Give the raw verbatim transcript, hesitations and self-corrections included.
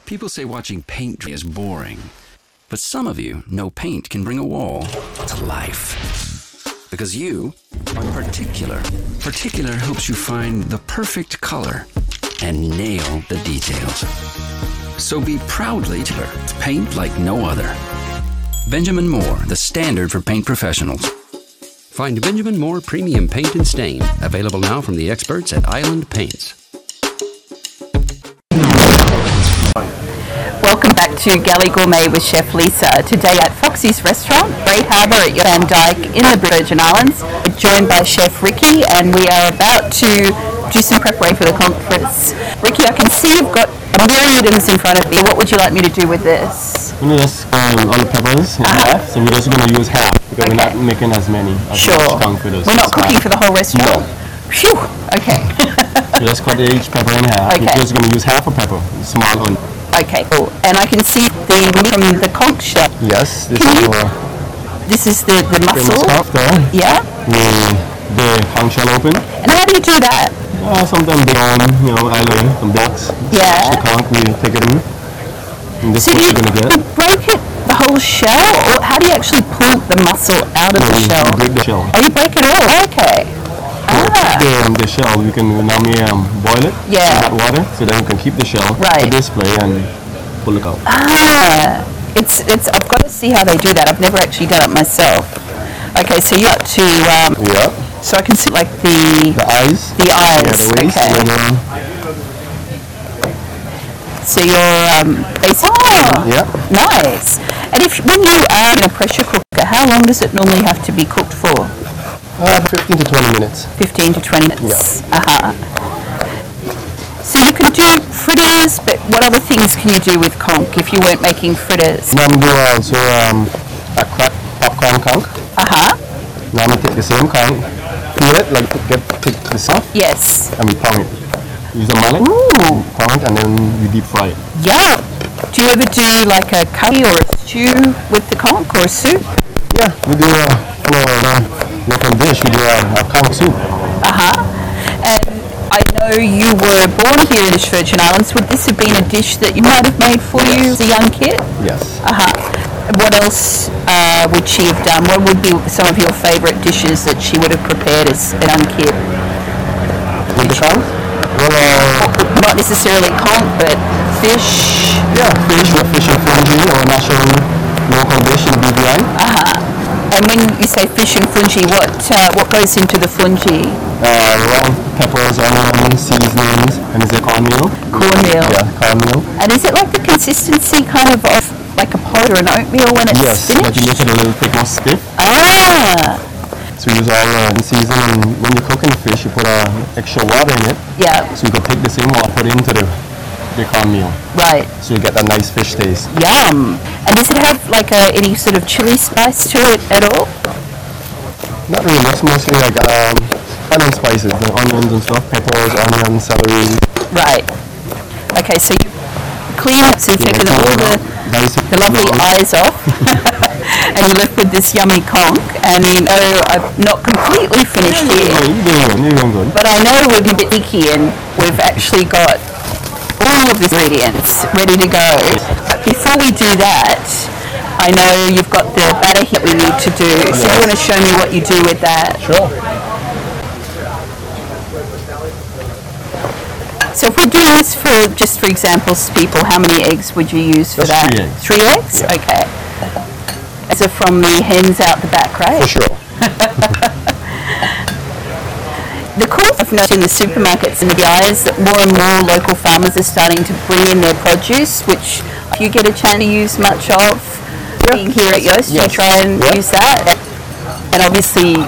People say watching paint dry is boring, but some of you know paint can bring a wall to life. Because you are particular. Particular helps you find the perfect color and nail the details. So be proudly particular. Paint like no other. Benjamin Moore, the standard for paint professionals. Find Benjamin Moore Premium Paint and Stain, available now from the experts at Island Paints. Welcome back to Galley Gourmet with Chef Lisa. Today at Foxy's Restaurant, Great Harbour at Van Dyke in the Virgin Islands. We're joined by Chef Ricky and we are about to do some preparation for the conference. Ricky, I can see you've got a myriad items in front of you. What would you like me to do with this? We're just um, all the peppers in uh-huh. half, so we're just going to use half because okay. we're not making as many as sure. chunk for this. We're not cooking for the whole restaurant? No. Phew, okay. So just cut each pepper in half. Okay. We're just going to use half a pepper, small one. Okay, cool. And I can see the meat from the conch shell. Yes, this can is you, our This is the, the muscle? there. Yeah? We, the conch shell open. And how do you do that? Uh, sometimes they own, you know, I learn some blocks. Yeah. The conch, we take it in. And this so is you what we're going to get. break it, the whole shell? Or how do you actually pull the muscle out of no, the we, shell? We break the shell. Oh, you break it all? Okay. Ah. The, the shell, we can normally um, boil it yeah. in hot water, so then we can keep the shell right. to display and pull it out. Ah, it's it's. I've got to see how they do that. I've never actually done it myself. Okay, so you got to. Um, yeah. So I can see like the the eyes. The eyes. Yeah, the waist. Okay. And then, so you're um, basically. Oh, yeah. Nice. And if when you are in a pressure cooker, how long does it normally have to be cooked for? Uh, fifteen to twenty minutes. Fifteen to twenty minutes. Yeah. Uh huh. So you can do fritters, but what other things can you do with conch if you weren't making fritters? Now we do also um, a cracked popcorn conch. Uh huh. Now we take the same conch, peel it, like get take the soft. Yes. And we pound it. Use a mallet. Ooh. Pound it and then we deep fry it. Yeah. Do you ever do like a curry or a stew with the conch or a soup? Yeah, we do a you know, a local dish. We do a, a conch soup. Uh huh. And I know you were born here in the Virgin Islands. Would this have been a dish that you might have made for you as a young kid? Yes. Uh huh. What else uh, would she have done? What would be some of your favourite dishes that she would have prepared as a young kid? With the conch? Well, uh, not necessarily conch, but fish. Yeah, fish with fish and fungi or national local dish in B V I. Uh huh. And when you say fish and fungi, what uh, what goes into the fungi? Uh, raw peppers, onions, seasonings, and is it cornmeal? Cornmeal. Yeah, cornmeal. And is it like the consistency kind of of like a pot or an oatmeal when it's yes, finished? but you make it a little bit more stiff. Ah. So we use all uh, season, and when you're cooking the fish, you put uh, extra water in it. Yeah. So you can take the same water, put it into the the cornmeal. Right. So you get that nice fish taste. Yum. And does it have like a, any sort of chili spice to it at all? Not really. It's mostly like um, onion spices, the onions and stuff, peppers, onions, celery. Right. Okay, so you clean it, so you've Yeah, taken all the, nice the lovely eyes off, and you're left with this yummy conch. And you know, I've not completely finished Yeah, here, you're doing good. You're doing good. but I know we've been a bit picky and we've actually got all of the ingredients ready to go. But before we do that, I know you've got the batter here we need to do. So Yes. you want to show me what you do with that? Sure. So if we're doing this for, just for examples, people, how many eggs would you use for Just that? three eggs. Three eggs? Yeah. Okay. So from the hens out the back, right? For sure. The cool thing I've noticed in the supermarkets and the eyes that more and more local farmers are starting to bring in their produce, which you get a chance to use much of. Being here at Yoast, Yes. you try and Yep. use that. And obviously